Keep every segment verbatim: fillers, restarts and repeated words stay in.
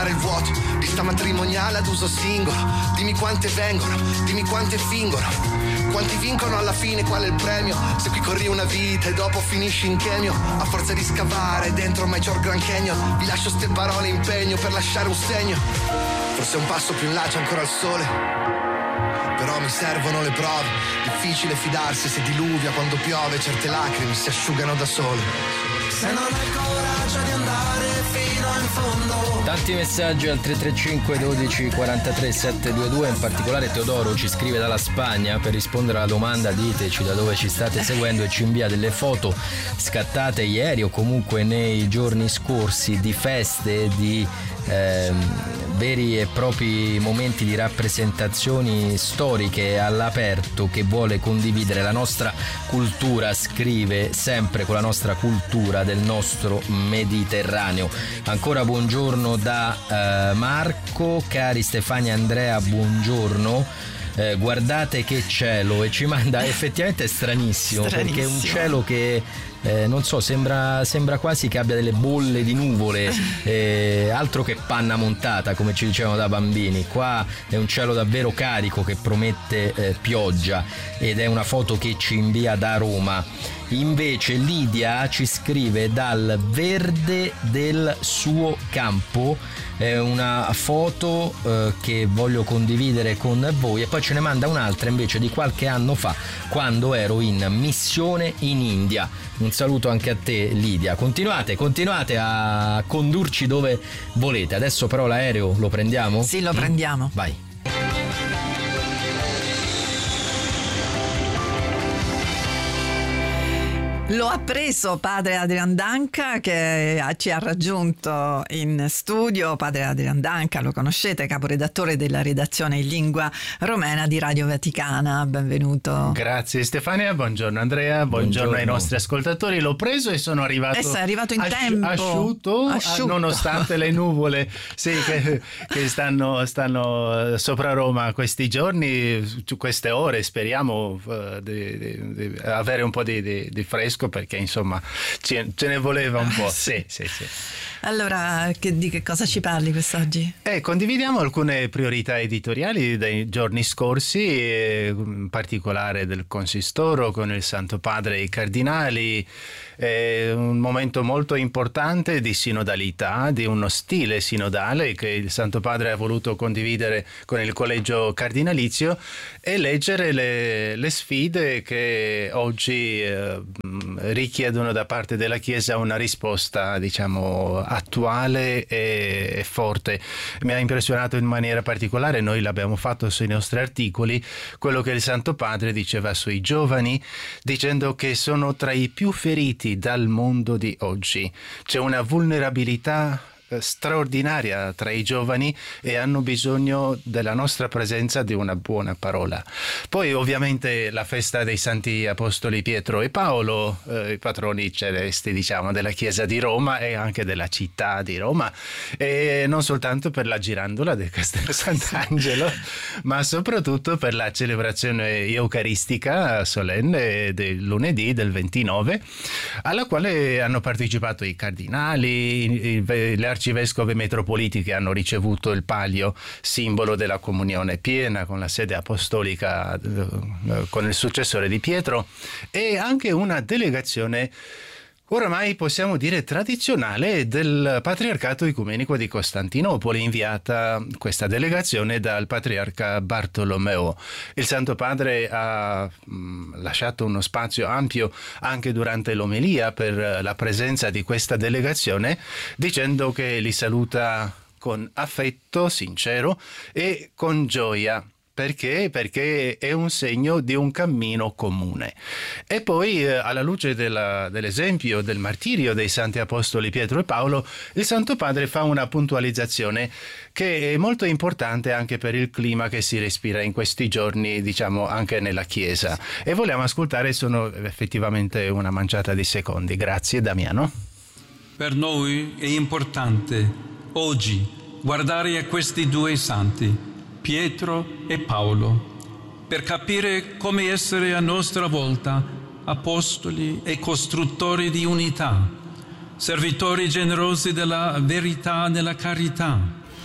colmare il vuoto di sta matrimoniale ad uso singolo. Dimmi quante vengono, dimmi quante fingono, quanti vincono alla fine, qual è il premio? Se qui corri una vita e dopo finisci in chemio, a forza di scavare dentro Major Grand Canyon, vi lascio ste parole impegno per lasciare un segno. Forse un passo più in là c'è ancora il sole, però mi servono le prove. Difficile fidarsi se diluvia quando piove, certe lacrime si asciugano da sole. Se non hai coraggio di andare fino in fondo. Tanti messaggi al tre tre cinque dodici quarantatré settecentoventidue, in particolare Teodoro ci scrive dalla Spagna per rispondere alla domanda: diteci da dove ci state seguendo, e ci invia delle foto scattate ieri o comunque nei giorni scorsi di feste, di eh, veri e propri momenti di rappresentazioni storiche all'aperto, che vuole condividere la nostra cultura, scrive sempre con la nostra cultura del nostro Mediterraneo. Ancora buongiorno da eh, Marco, cari Stefania e Andrea, buongiorno. Eh, guardate che cielo, e ci manda effettivamente stranissimo, stranissimo. Perché è un cielo che eh, non so, sembra, sembra quasi che abbia delle bolle di nuvole, eh, altro che panna montata come ci dicevano da bambini. Qua è un cielo davvero carico che promette eh, pioggia, ed è una foto che ci invia da Roma. Invece Lidia ci scrive dal verde del suo campo, è una foto eh, che voglio condividere con voi, e poi ce ne manda un'altra invece di qualche anno fa, quando ero in missione in India. Un saluto anche a te, Lidia. Continuate, continuate a condurci dove volete. Adesso però l'aereo lo prendiamo? Sì, lo prendiamo. Vai. Lo ha preso padre Adrian Danca, che ci ha raggiunto in studio. Padre Adrian Danca, lo conoscete, caporedattore della redazione in lingua romena di Radio Vaticana. Benvenuto. Grazie Stefania, buongiorno Andrea, buongiorno, buongiorno ai nostri ascoltatori. L'ho preso e sono arrivato, eh, sei arrivato in asci- tempo asciutto, asciutto. nonostante le nuvole sì, che, che stanno, stanno sopra Roma questi giorni, queste ore. Speriamo uh, di, di, di avere un po' di, di, di fresco, perché insomma ce, ce ne voleva un po'. Sì, sì, sì. Allora, che, di che cosa ci parli quest'oggi? Eh, condividiamo alcune priorità editoriali dei giorni scorsi, eh, in particolare del Consistoro con il Santo Padre e i Cardinali. È un momento molto importante di sinodalità, di uno stile sinodale che il Santo Padre ha voluto condividere con il Collegio Cardinalizio, e leggere le, le sfide che oggi eh, richiedono da parte della Chiesa una risposta, diciamo, attuale e, e forte. Mi ha impressionato in maniera particolare, noi l'abbiamo fatto sui nostri articoli, quello che il Santo Padre diceva sui giovani, dicendo che sono tra i più feriti dal mondo di oggi. C'è una vulnerabilità straordinaria tra i giovani e hanno bisogno della nostra presenza, di una buona parola. Poi ovviamente la festa dei Santi Apostoli Pietro e Paolo, eh, i patroni celesti, diciamo, della Chiesa di Roma e anche della città di Roma, e non soltanto per la girandola del Castello Sant'Angelo, ma soprattutto per la celebrazione eucaristica solenne del lunedì del ventinove, alla quale hanno partecipato i cardinali, le arcivescovi metropoliti che hanno ricevuto il palio, simbolo della comunione piena con la sede apostolica, con il successore di Pietro, e anche una delegazione oramai possiamo dire tradizionale del Patriarcato Ecumenico di Costantinopoli, inviata questa delegazione dal Patriarca Bartolomeo. Il Santo Padre ha mh, lasciato uno spazio ampio anche durante l'omelia per la presenza di questa delegazione, dicendo che li saluta con affetto sincero e con gioia. Perché? Perché è un segno di un cammino comune. E poi, eh, alla luce della, dell'esempio del martirio dei Santi Apostoli Pietro e Paolo, il Santo Padre fa una puntualizzazione che è molto importante anche per il clima che si respira in questi giorni, diciamo, anche nella Chiesa. E vogliamo ascoltare, sono effettivamente una manciata di secondi. Grazie, Damiano. Per noi è importante oggi guardare a questi due santi, Pietro e Paolo, per capire come essere a nostra volta apostoli e costruttori di unità, servitori generosi della verità nella carità,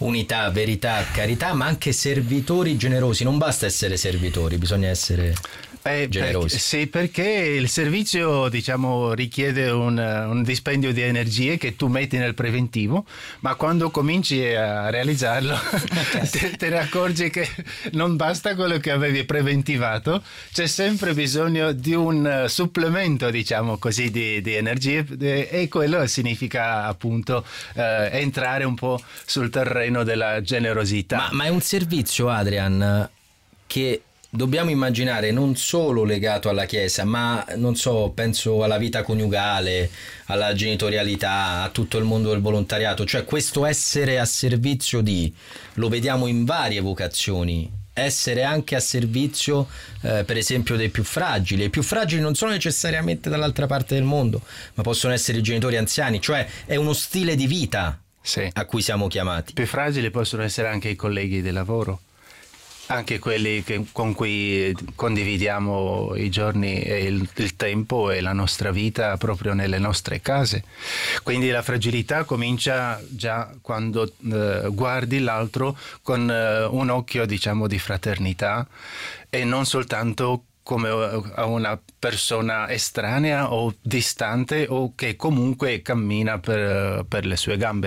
unità, verità, carità, ma anche servitori generosi. Non basta essere servitori, bisogna essere Eh, generosi. perché, sì, perché il servizio, diciamo, richiede un, un dispendio di energie che tu metti nel preventivo, ma quando cominci a realizzarlo te, te ne accorgi che non basta quello che avevi preventivato, c'è sempre bisogno di un supplemento, diciamo così, di, di energie, e quello significa appunto eh, entrare un po' sul terreno della generosità. Ma, ma è un servizio, Adrian, che dobbiamo immaginare non solo legato alla Chiesa, ma non so, penso alla vita coniugale, alla genitorialità, a tutto il mondo del volontariato, cioè questo essere a servizio di, lo vediamo in varie vocazioni, essere anche a servizio eh, per esempio dei più fragili. I più fragili non sono necessariamente dall'altra parte del mondo, ma possono essere i genitori anziani, cioè è uno stile di vita, sì, a cui siamo chiamati. Più fragili possono essere anche i colleghi di lavoro, anche quelli che, con cui condividiamo i giorni e il, il tempo e la nostra vita proprio nelle nostre case. Quindi la fragilità comincia già quando eh, guardi l'altro con eh, un occhio, diciamo, di fraternità, e non soltanto come a una persona estranea o distante o che comunque cammina per, per le sue gambe.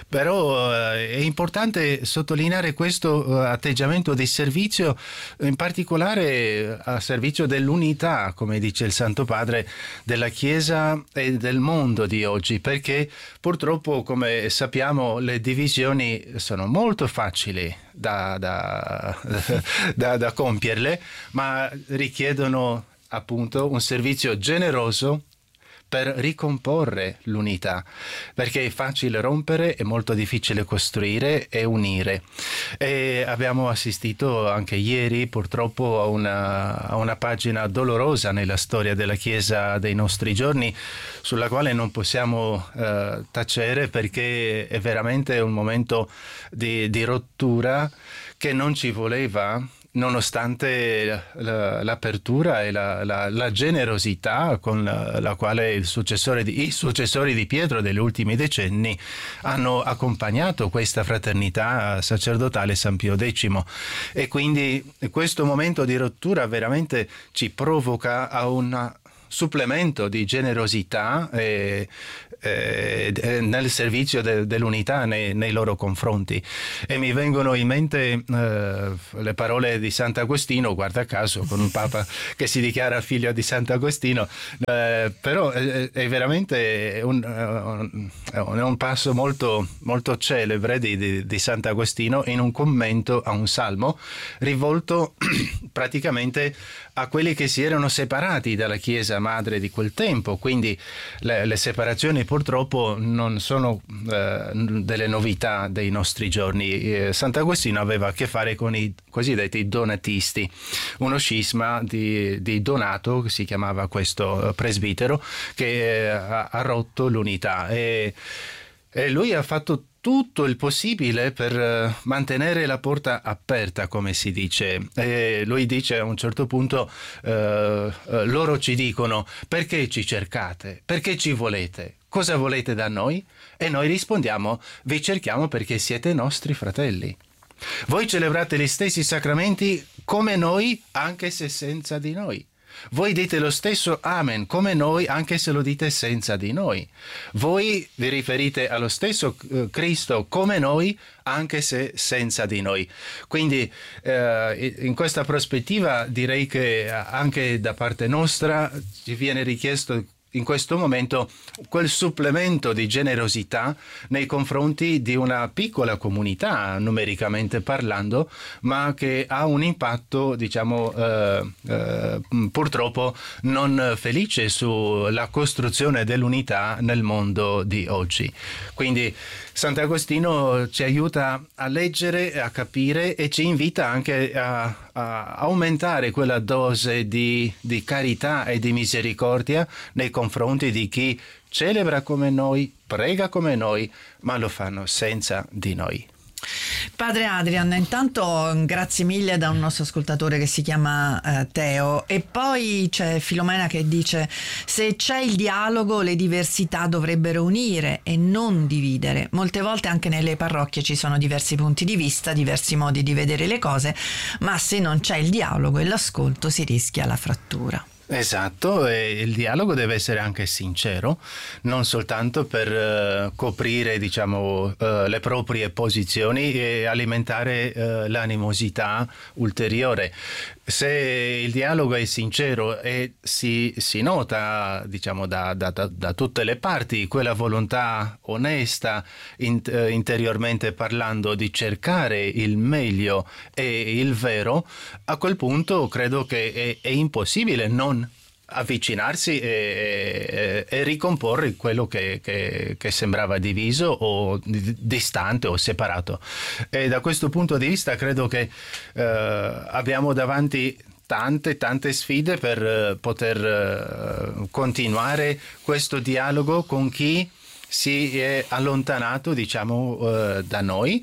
Però eh, è importante sottolineare questo eh, atteggiamento di servizio, in particolare a servizio dell'unità, come dice il Santo Padre, della Chiesa e del mondo di oggi, perché purtroppo, come sappiamo, le divisioni sono molto facili da, da, da, da compierle, ma richiedono appunto un servizio generoso per ricomporre l'unità, perché è facile rompere, è molto difficile costruire e unire. E abbiamo assistito anche ieri purtroppo a una, a una pagina dolorosa nella storia della Chiesa dei nostri giorni, sulla quale non possiamo eh, tacere, perché è veramente un momento di, di rottura che non ci voleva, nonostante l'apertura e la, la, la generosità con la, la quale il successore di, i successori di Pietro degli ultimi decenni hanno accompagnato questa fraternità sacerdotale, San Pio X. E quindi questo momento di rottura veramente ci provoca a un supplemento di generosità e, e, nel servizio de, dell'unità nei, nei loro confronti. E mi vengono in mente eh, le parole di Sant'Agostino, guarda caso, con un Papa che si dichiara figlio di Sant'Agostino, eh, però è, è veramente un, un, un passo molto, molto celebre di, di, di Sant'Agostino in un commento a un salmo rivolto praticamente a quelli che si erano separati dalla Chiesa madre di quel tempo. Quindi le, le separazioni purtroppo non sono eh, delle novità dei nostri giorni. Eh, Sant'Agostino aveva a che fare con i cosiddetti donatisti, uno scisma di, di Donato, si chiamava questo presbitero, che eh, ha, ha rotto l'unità, e, e lui ha fatto tutto il possibile per mantenere la porta aperta, come si dice. E lui dice a un certo punto, eh, loro ci dicono: perché ci cercate? Perché ci volete? Cosa volete da noi? E noi rispondiamo: vi cerchiamo perché siete nostri fratelli. Voi celebrate gli stessi sacramenti come noi, anche se senza di noi. Voi dite lo stesso Amen come noi, anche se lo dite senza di noi. Voi vi riferite allo stesso Cristo come noi, anche se senza di noi. Quindi eh, in questa prospettiva direi che anche da parte nostra ci viene richiesto in questo momento quel supplemento di generosità nei confronti di una piccola comunità, numericamente parlando, ma che ha un impatto, diciamo, eh, eh, purtroppo non felice sulla costruzione dell'unità nel mondo di oggi. Quindi Sant'Agostino ci aiuta a leggere, a capire, e ci invita anche a, a aumentare quella dose di, di carità e di misericordia nei confronti di chi celebra come noi, prega come noi, ma lo fanno senza di noi. Padre Adrian, intanto grazie mille da un nostro ascoltatore che si chiama eh, Teo, e poi c'è Filomena che dice: se c'è il dialogo le diversità dovrebbero unire e non dividere. Molte volte anche nelle parrocchie ci sono diversi punti di vista, diversi modi di vedere le cose, ma se non c'è il dialogo e l'ascolto si rischia la frattura. Esatto, e il dialogo deve essere anche sincero, non soltanto per uh, coprire, diciamo, uh, le proprie posizioni e alimentare uh, l'animosità ulteriore. Se il dialogo è sincero e si, si nota, diciamo, da, da, da tutte le parti quella volontà onesta, in, uh, interiormente parlando, di cercare il meglio e il vero, a quel punto credo che è, è impossibile non avvicinarsi e, e, e ricomporre quello che, che, che sembrava diviso o distante o separato. E da questo punto di vista credo che eh, abbiamo davanti tante tante sfide per eh, poter eh, continuare questo dialogo con chi si è allontanato, diciamo, eh, da noi,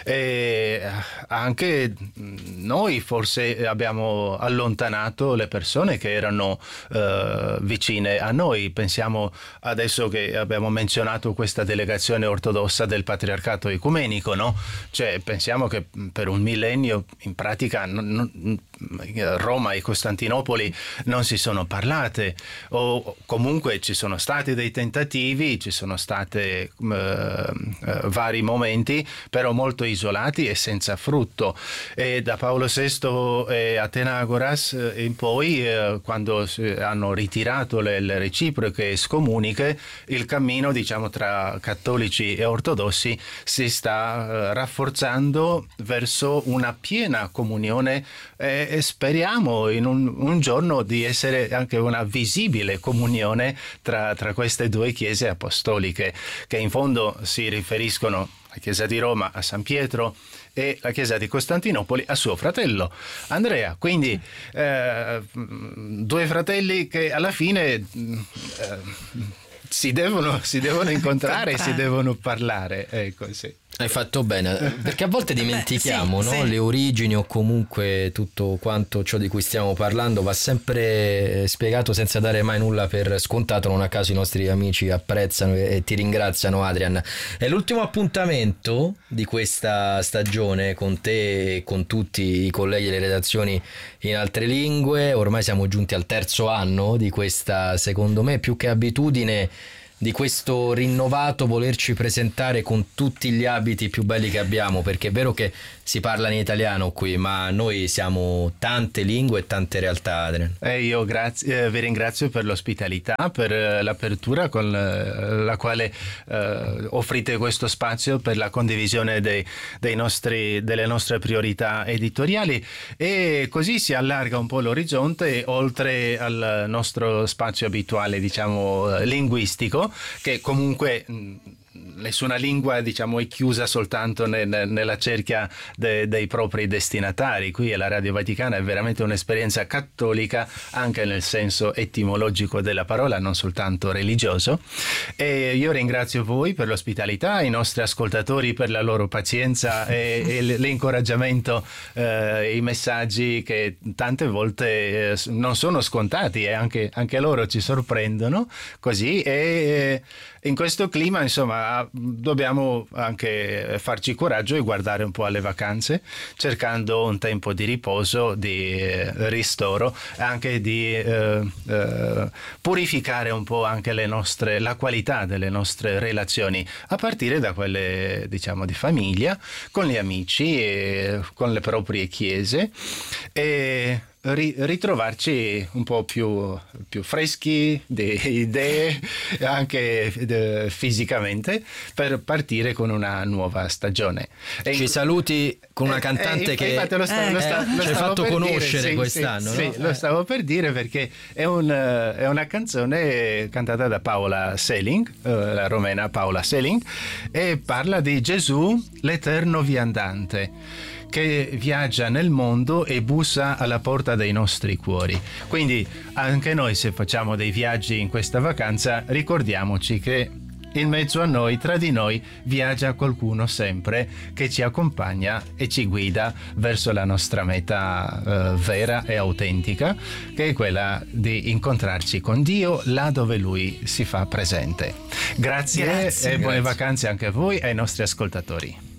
e anche noi forse abbiamo allontanato le persone che erano eh, vicine a noi. Pensiamo adesso che abbiamo menzionato questa delegazione ortodossa del Patriarcato Ecumenico, no? Cioè, pensiamo che per un millennio in pratica non, non, Roma e Costantinopoli non si sono parlate, o comunque ci sono stati dei tentativi, ci sono stati state uh, uh, vari momenti, però molto isolati e senza frutto. E da Paolo sesto e Athenagoras in poi, uh, quando hanno ritirato le, le reciproche scomuniche, il cammino, diciamo, tra cattolici e ortodossi si sta uh, rafforzando verso una piena comunione, e, e speriamo in un, un giorno di essere anche una visibile comunione tra, tra queste due chiese apostoliche, che in fondo si riferiscono la Chiesa di Roma a San Pietro e la Chiesa di Costantinopoli a suo fratello Andrea. Quindi eh, due fratelli che alla fine eh, si devono, si devono incontrare e si devono parlare. Ecco, sì. Hai fatto bene, perché a volte dimentichiamo, Beh, sì, no? sì. Le origini o comunque tutto quanto ciò di cui stiamo parlando va sempre spiegato senza dare mai nulla per scontato. Non a caso i nostri amici apprezzano e ti ringraziano, Adrian. È l'ultimo appuntamento di questa stagione con te e con tutti i colleghi delle redazioni in altre lingue. Ormai siamo giunti al terzo anno di questa, secondo me, più che abitudine, di questo rinnovato volerci presentare con tutti gli abiti più belli che abbiamo, perché è vero che si parla in italiano qui, ma noi siamo tante lingue e tante realtà, Adrian. E io grazie, eh, vi ringrazio per l'ospitalità, per eh, l'apertura con eh, la quale eh, offrite questo spazio per la condivisione dei, dei nostri, delle nostre priorità editoriali, e così si allarga un po' l'orizzonte oltre al nostro spazio abituale, diciamo, linguistico, che comunque mh, nessuna lingua, diciamo, è chiusa soltanto nel, nella cerchia de, dei propri destinatari. Qui alla Radio Vaticana è veramente un'esperienza cattolica anche nel senso etimologico della parola, non soltanto religioso. E io ringrazio voi per l'ospitalità, i nostri ascoltatori per la loro pazienza e, e l'incoraggiamento, eh, i messaggi che tante volte eh, non sono scontati e anche, anche loro ci sorprendono così. E in questo clima, insomma, dobbiamo anche farci coraggio e guardare un po' alle vacanze, cercando un tempo di riposo, di eh, ristoro, anche di eh, eh, purificare un po' anche le nostre, la qualità delle nostre relazioni, a partire da quelle, diciamo, di famiglia, con gli amici e con le proprie chiese, e ritrovarci un po' più, più freschi di idee, anche de, fisicamente, per partire con una nuova stagione. E ci saluti con una cantante eh, che infatti lo sta, eh, lo sta, eh, lo ci hai fatto conoscere dire, quest'anno, sì, no? Sì, lo stavo per dire, perché è, un, è una canzone cantata da Paola Seling, la romena Paola Seling, e parla di Gesù, l'eterno viandante, che viaggia nel mondo e bussa alla porta dei nostri cuori. Quindi anche noi, se facciamo dei viaggi in questa vacanza, ricordiamoci che in mezzo a noi, tra di noi, viaggia qualcuno sempre che ci accompagna e ci guida verso la nostra meta eh, vera e autentica, che è quella di incontrarci con Dio là dove Lui si fa presente. Grazie, Grazie. e buone Grazie. vacanze anche a voi e ai nostri ascoltatori.